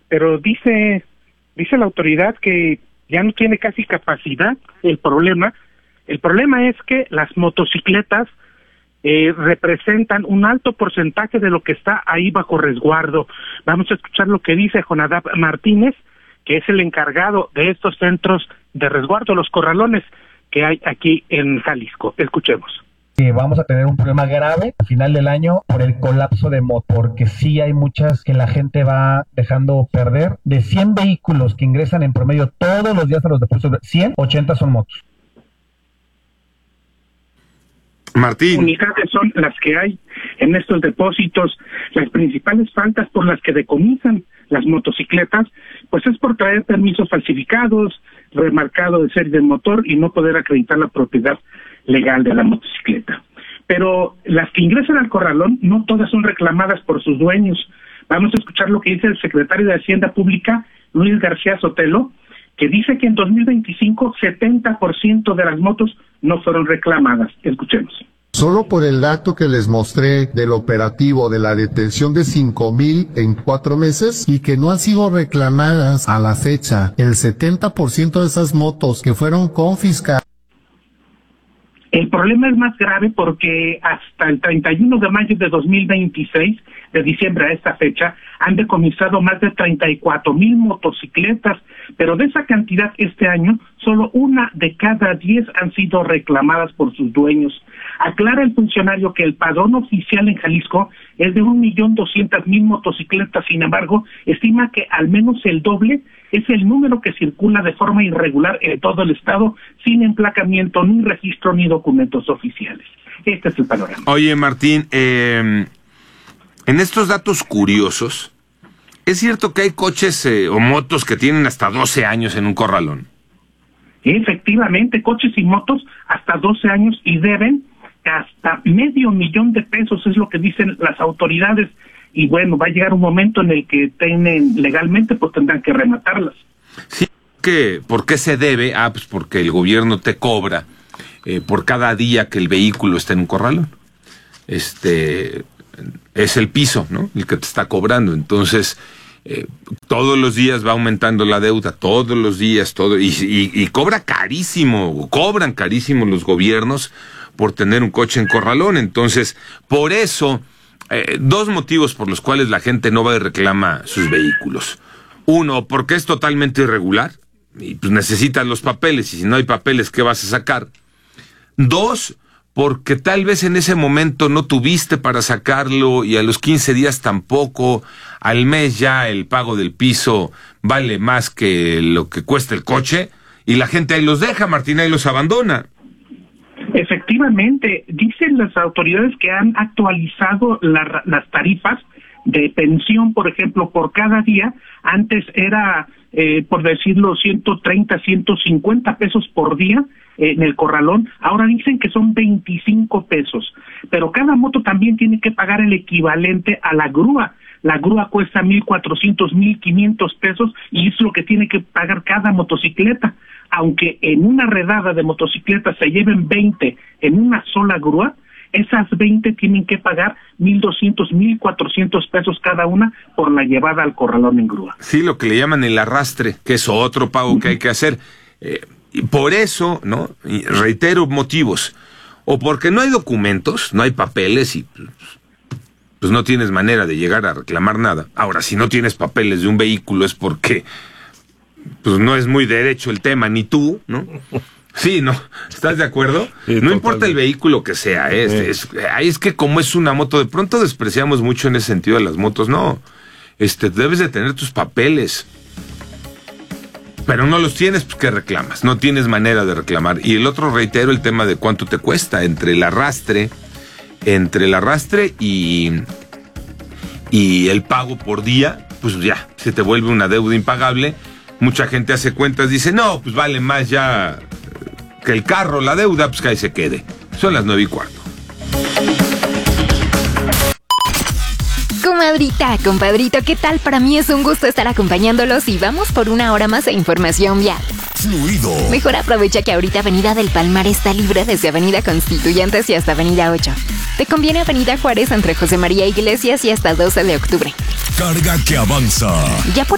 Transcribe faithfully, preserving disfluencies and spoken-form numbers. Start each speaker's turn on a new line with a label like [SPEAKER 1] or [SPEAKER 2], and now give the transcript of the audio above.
[SPEAKER 1] pero dice, dice la autoridad que ya no tiene casi capacidad. El problema, el problema es que las motocicletas eh, representan un alto porcentaje de lo que está ahí bajo resguardo. Vamos a escuchar lo que dice Jonadab Martínez, que es el encargado de estos centros de resguardo, los corralones que hay aquí en Jalisco. Escuchemos.
[SPEAKER 2] Que vamos a tener un problema grave al final del año por el colapso de motos, porque sí hay muchas que la gente va dejando perder. De cien vehículos que ingresan en promedio todos los días a los depósitos, cien, ochenta son motos.
[SPEAKER 3] Martín.
[SPEAKER 1] Unidades son las que hay en estos depósitos. Las principales faltas por las que decomisan las motocicletas, pues es por traer permisos falsificados, remarcado de serie de motor y no poder acreditar la propiedad legal de la motocicleta. Pero las que ingresan al corralón no todas son reclamadas por sus dueños. Vamos a escuchar lo que dice el secretario de Hacienda Pública, Luis García Sotelo, que dice que en dos mil veinticinco setenta por ciento de las motos no fueron reclamadas. Escuchemos.
[SPEAKER 4] Solo por el dato que les mostré del operativo de la detención de cinco mil en cuatro meses y que no han sido reclamadas a la fecha, el setenta por ciento de esas motos que fueron confiscadas.
[SPEAKER 1] El problema es más grave porque hasta el treinta y uno de mayo de dos mil veintiséis, de diciembre a esta fecha, han decomisado más de treinta y cuatro mil motocicletas, pero de esa cantidad este año, solo una de cada diez han sido reclamadas por sus dueños. Aclara el funcionario que el padrón oficial en Jalisco es de un millón doscientas mil motocicletas, sin embargo, estima que al menos el doble es el número que circula de forma irregular en todo el estado, sin emplacamiento, ni registro, ni documentos oficiales. Este es el panorama.
[SPEAKER 3] Oye, Martín, eh, en estos datos curiosos, ¿es cierto que hay coches eh, o motos que tienen hasta doce años en un corralón?
[SPEAKER 1] Efectivamente, coches y motos hasta doce años y deben hasta medio millón de pesos, es lo que dicen las autoridades. Y bueno, va a llegar un momento en el que tienen legalmente, pues tendrán que rematarlas.
[SPEAKER 3] Sí, que ¿por qué se debe? Ah, pues porque el gobierno te cobra eh, por cada día que el vehículo está en un corralón. Este es el piso, ¿no? El que te está cobrando. Entonces, eh, todos los días va aumentando la deuda, todos los días, todo, y, y, y cobra carísimo, cobran carísimo los gobiernos por tener un coche en corralón. Entonces, por eso, eh, dos motivos por los cuales la gente no va y reclama sus vehículos. Uno, porque es totalmente irregular y pues necesitas los papeles, y si no hay papeles, ¿qué vas a sacar? Dos, porque tal vez en ese momento no tuviste para sacarlo y a los quince días tampoco, al mes ya el pago del piso vale más que lo que cuesta el coche y la gente ahí los deja, Martín, ahí los abandona.
[SPEAKER 1] Efectivamente, dicen las autoridades que han actualizado la, las tarifas de pensión, por ejemplo, por cada día. Antes era, eh, por decirlo, ciento treinta, ciento cincuenta pesos por día eh, en el corralón. Ahora dicen que son veinticinco pesos, pero cada moto también tiene que pagar el equivalente a la grúa. La grúa cuesta mil cuatrocientos, mil quinientos pesos y es lo que tiene que pagar cada motocicleta. Aunque en una redada de motocicletas se lleven veinte en una sola grúa, esas veinte tienen que pagar mil doscientos, mil cuatrocientos pesos cada una por la llevada al corralón en grúa.
[SPEAKER 3] Sí, lo que le llaman el arrastre, que es otro pago que hay que hacer. Eh, y por eso, ¿no? Y reitero motivos. O porque no hay documentos, no hay papeles y pues no tienes manera de llegar a reclamar nada. Ahora, si no tienes papeles de un vehículo es porque pues no es muy derecho el tema, ni tú, ¿no? Sí, ¿no? ¿Estás de acuerdo? Sí, no importa el vehículo que sea, es, sí. es, es, es que como es una moto, de pronto despreciamos mucho en ese sentido de las motos, no. Este, debes de tener tus papeles. Pero no los tienes, pues ¿qué reclamas? No tienes manera de reclamar. Y el otro, reitero, el tema de cuánto te cuesta, entre el arrastre, entre el arrastre y, y el pago por día, pues ya, se te vuelve una deuda impagable. Mucha gente hace cuentas, dice, no, pues vale más ya que el carro, la deuda, pues que ahí se quede. Son las nueve y cuarto.
[SPEAKER 5] Comadrita, compadrito, ¿qué tal? Para mí es un gusto estar acompañándolos y vamos por una hora más de información vial.
[SPEAKER 6] Fluido.
[SPEAKER 5] Mejor aprovecha que ahorita Avenida del Palmar está libre desde Avenida Constituyentes y hasta Avenida ocho. Te conviene Avenida Juárez entre José María Iglesias y hasta doce de octubre.
[SPEAKER 6] Carga que avanza.
[SPEAKER 5] Ya por